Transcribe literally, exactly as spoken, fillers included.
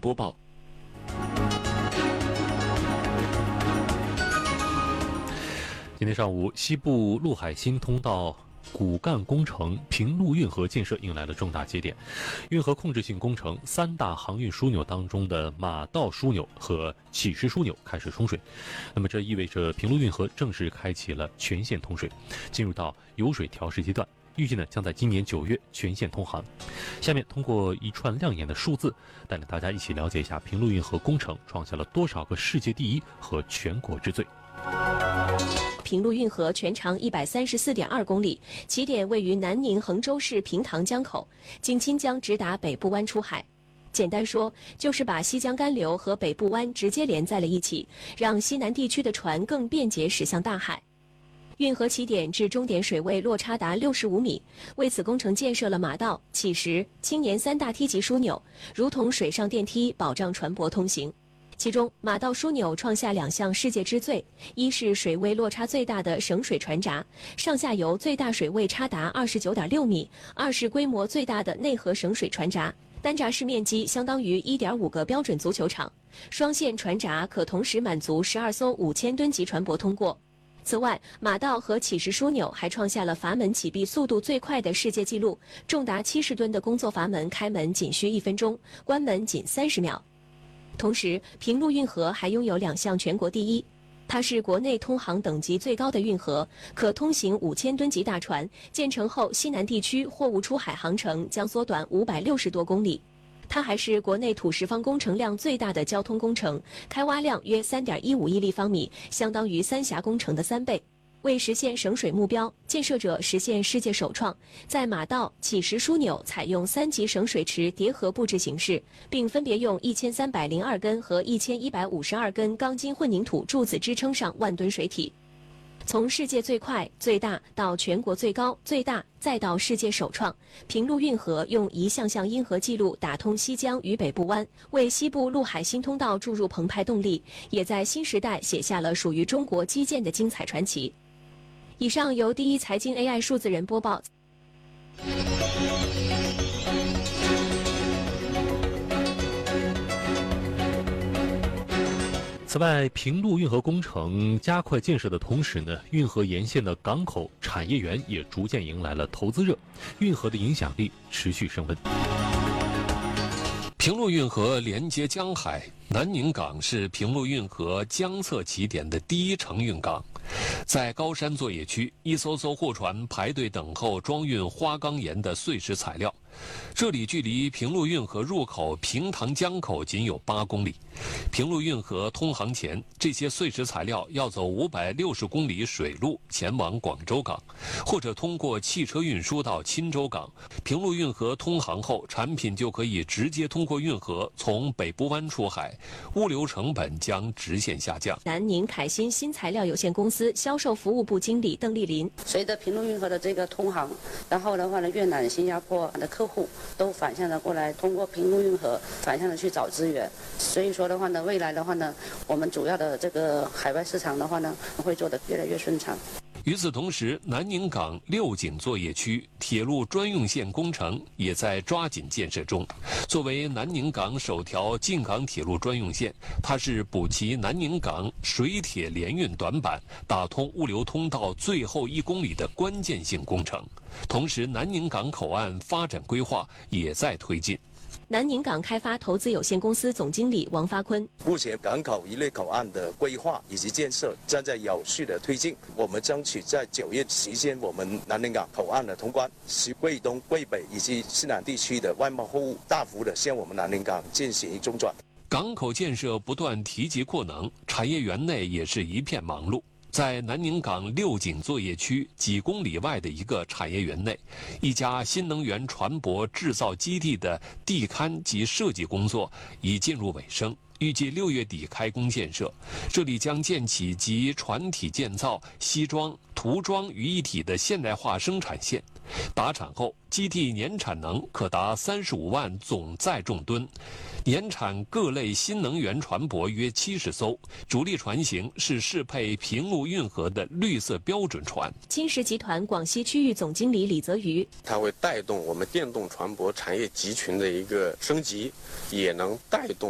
播报。今天上午，西部陆海新通道骨干工程平陆运河建设迎来了重大节点，运河控制性工程三大航运枢纽当中的马道枢纽和启石枢纽开始冲水，那么这意味着平陆运河正式开启了全线通水，进入到油水调试阶段，预计呢将在今年九月全线通航。下面通过一串亮眼的数字，带领大家一起了解一下平陆运河工程创下了多少个世界第一和全国之最。 平陆运河全长一百三十四点二公里，起点位于南宁衡州市平塘江口，经清江直达北部湾出海。简单说，就是把西江干流和北部湾直接连在了一起，让西南地区的船更便捷驶向大海。运河起点至终点水位落差达六十五米，为此工程建设了马道、启石、青年三大梯级枢纽，如同水上电梯，保障船舶通行。其中，马道枢纽创下两项世界之最：一是水位落差最大的省水船闸，上下游最大水位差达二十九点六米；二是规模最大的内河省水船闸，单闸室面积相当于一点五个标准足球场，双线船闸可同时满足十二艘五千吨级船舶通过。此外，马道和启石枢纽还创下了阀门启闭速度最快的世界纪录，重达七十吨的工作阀门开门仅需一分钟，关门仅三十秒。同时，平陆运河还拥有两项全国第一，它是国内通航等级最高的运河，可通行五千吨级大船，建成后西南地区货物出海航程将缩短五百六十多公里。它还是国内土石方工程量最大的交通工程，开挖量约 三点一五亿立方米，相当于三峡工程的三倍。为实现省水目标，建设者实现世界首创，在马道、启石枢纽采用三级省水池叠合布置形式，并分别用一千三百零二根和一千一百五十二根钢筋混凝土柱子支撑上万吨水体。从世界最快、最大到全国最高、最大，再到世界首创，平陆运河用一项项因河记录打通西江与北部湾，为西部陆海新通道注入澎湃动力，也在新时代写下了属于中国基建的精彩传奇。以上由第一财经 A I 数字人播报。 此外，平陆运河工程加快建设的同时呢，运河沿线的港口产业园也逐渐迎来了投资热，运河的影响力持续升温。 平陆运河连接江海，南宁港是平陆运河江侧起点的第一承运港。在高山作业区，一艘艘货船排队等候装运花岗岩的碎石材料。这里距离平陆运河入口平塘江口仅有八公里。平陆运河通航前，这些碎石材料要走五百六十公里水路前往广州港，或者通过汽车运输到钦州港。平陆运河通航后，产品就可以直接通过运河从北部湾出海，物流成本将直线下降。 南宁凯新新材料有限公司销售服务部经理邓丽琳： 随着平陆运河的这个通航，然后的话呢，越南、新加坡的客户都反向的过来，通过平陆运河反向的去找资源。所以说的话呢，未来的话呢，我们主要的这个海外市场的话呢，会做得越来越顺畅。 与此同时，南宁港六井作业区铁路专用线工程也在抓紧建设中。作为南宁港首条进港铁路专用线，它是补齐南宁港水铁联运短板、打通物流通道最后一公里的关键性工程。同时，南宁港口岸发展规划也在推进。 南宁港开发投资有限公司总经理王发坤： 目前港口一类口岸的规划以及建设正在有序的推进，我们争取在九月期间，我们南宁港口岸的通关，使桂东、桂北以及西南地区的外贸货物大幅的向我们南宁港进行中转。 港口建设不断提级扩能，产业园内也是一片忙碌。在南宁港六井作业区几公里外的一个产业园内，一家新能源船舶制造基地的地勘及设计工作已进入尾声，预计六月底开工建设。这里将建起集船体建造、西装、涂装于一体的现代化生产线。达产后，基地年产能可达三十五万总载重吨，年产各类新能源船舶约七十艘，主力船型是适配平陆运河的绿色标准船。 金石集团广西区域总经理李泽瑜： 它会带动我们电动船舶产业集群的一个升级，也能带动